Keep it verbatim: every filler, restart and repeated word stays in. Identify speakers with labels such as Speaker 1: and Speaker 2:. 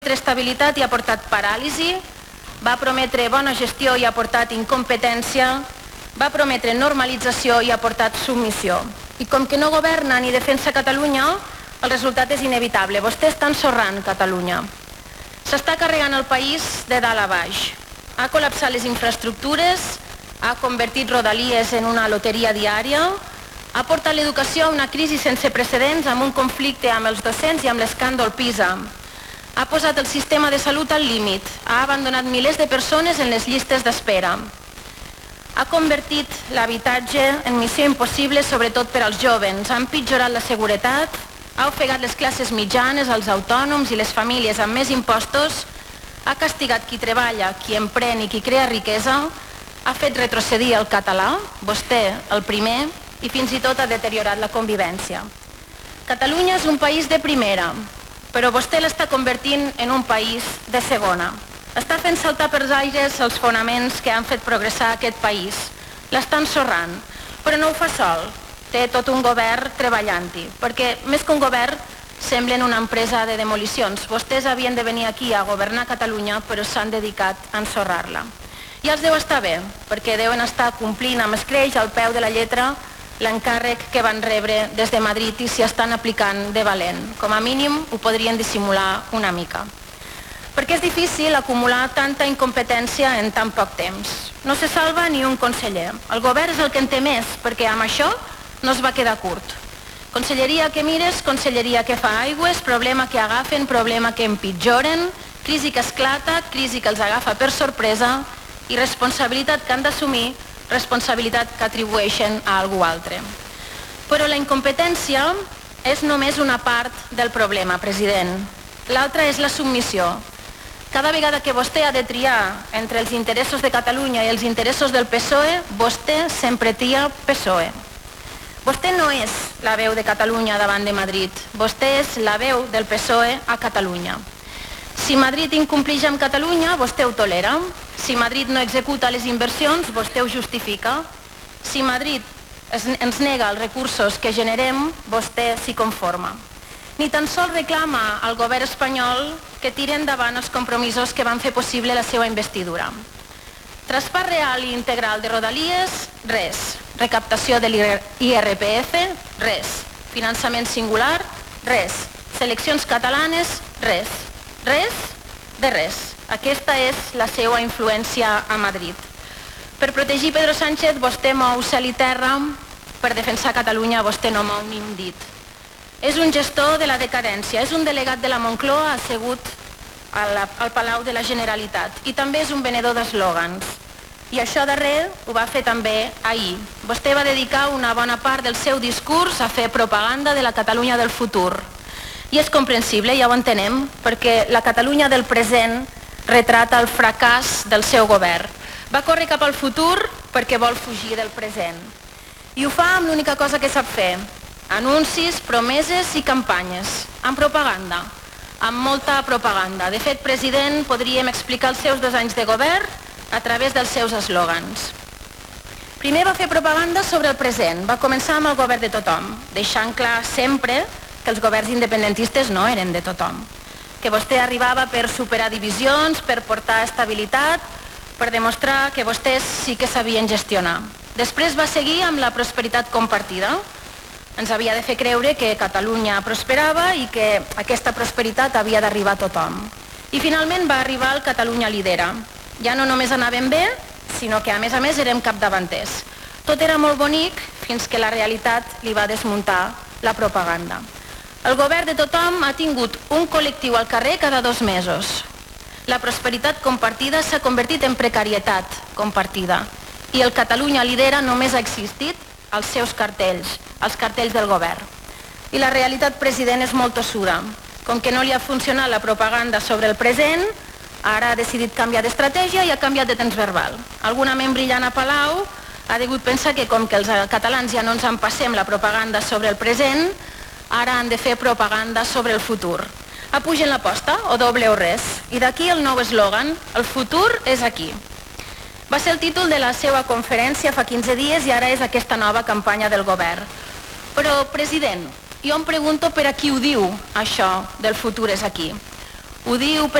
Speaker 1: estabilitat i ha portat paràlisi, va prometre bona gestió i ha portat incompetència, va prometre normalització i ha portat submissió. I com que no governa ni defensa Catalunya, el resultat és inevitable. Vostè està ensorrant Catalunya. S'està carregant el país de dalt a baix. Ha col·lapsat les infraestructures, ha convertit Rodalies en una loteria diària, ha portat l'educació a una crisi sense precedents amb un conflicte amb els docents i amb l'escàndol PISA. Ha posat el sistema de salut al límit, ha abandonat milers de persones en les llistes d'espera. Ha convertit l'habitatge en missió impossible, sobretot per als jóvens. Ha empitjorat la seguretat, ha ofegat les classes mitjanes, els autònoms i les famílies amb més impostos, ha castigat qui treballa, qui emprèn i qui crea riquesa, ha fet retrocedir el català, vostè el primer, i fins i tot ha deteriorat la convivència. Catalunya és un país de primera, però vostè l'està convertint en un país de segona. Està fent saltar pels aires els fonaments que han fet progressar aquest país. L'està ensorrant, però no ho fa sol. Té tot un govern treballant-hi, perquè més que un govern semblen una empresa de demolicions. Vostès havien de venir aquí a governar Catalunya, però s'han dedicat a ensorrar-la. I els deu estar bé, perquè deuen estar complint amb escreix al peu de la lletra l'encàrrec que van rebre des de Madrid i s'hi estan aplicant de valent. Com a mínim ho podrien dissimular una mica. Perquè és difícil acumular tanta incompetència en tan poc temps. No se salva ni un conseller. El govern és el que en té més, perquè amb això no es va quedar curt. Conselleria que mires, conselleria que fa aigües, problema que agafen, problema que empitjoren, crisi que esclata, crisi que els agafa per sorpresa i responsabilitat que han d'assumir, responsabilitat que atribueixen a algú altre. Però la incompetència és només una part del problema, president. L'altra és la submissió. Cada vegada que vostè ha de triar entre els interessos de Catalunya i els interessos del P S O E, vostè sempre tria P S O E. Vostè no és la veu de Catalunya davant de Madrid, vostè és la veu del P S O E a Catalunya. Si Madrid incompleix amb Catalunya, vostè ho tolera. Si Madrid no executa les inversions, vostè ho justifica. Si Madrid ens nega els recursos que generem, vostè s'hi conforma. Ni tan sols reclama al govern espanyol que tiri endavant els compromisos que van fer possible la seva investidura. Traspàs real i integral de Rodalies, res. Recaptació de l'I R P F, res. Finançament singular, res. Seleccions catalanes, res. Res de res. Aquesta és la seva influència a Madrid. Per protegir Pedro Sánchez, vostè mou cel i terra. Per defensar Catalunya, vostè no mou ni un dit. És un gestor de la decadència, és un delegat de la Moncloa assegut al Palau de la Generalitat i també és un venedor d'eslògans. I això darrer ho va fer també ahir. Vostè va dedicar una bona part del seu discurs a fer propaganda de la Catalunya del futur. I és comprensible, ja ho entenem, perquè la Catalunya del present retrata el fracàs del seu govern. Va córrer cap al futur perquè vol fugir del present. I ho fa amb l'única cosa que sap fer: anuncis, promeses i campanyes, amb propaganda, amb molta propaganda. De fet, president, podríem explicar els seus dos anys de govern a través dels seus eslògans. Primer va fer propaganda sobre el present, va començar amb el govern de tothom, deixant clar sempre que els governs independentistes no eren de tothom, que vostè arribava per superar divisions, per portar estabilitat, per demostrar que vostès sí que sabien gestionar. Després va seguir amb la prosperitat compartida. Ens havia de fer creure que Catalunya prosperava i que aquesta prosperitat havia d'arribar a tothom. I finalment va arribar el Catalunya Lidera. Ja no només anàvem bé, sinó que a més a més érem capdavanters. Tot era molt bonic fins que la realitat li va desmuntar la propaganda. El govern de tothom ha tingut un col·lectiu al carrer cada dos mesos. La prosperitat compartida s'ha convertit en precarietat compartida. I el Catalunya Lidera només ha existit als seus cartells, als cartells del govern. I la realitat, president, és molt tossuda. Com que no li ha funcionat la propaganda sobre el present, ara ha decidit canviar d'estratègia i ha canviat de temps verbal. Alguna ment brillant a Palau ha degut pensar que com que els catalans ja no ens empassem la propaganda sobre el present, ara han de fer propaganda sobre el futur. Apugen l'aposta, o doble o res. I d'aquí el nou eslògan, el futur és aquí. Va ser el títol de la seva conferència fa quinze dies i ara és aquesta nova campanya del govern. Però, president, jo em pregunto per a qui ho diu, això del futur és aquí. Ho diu per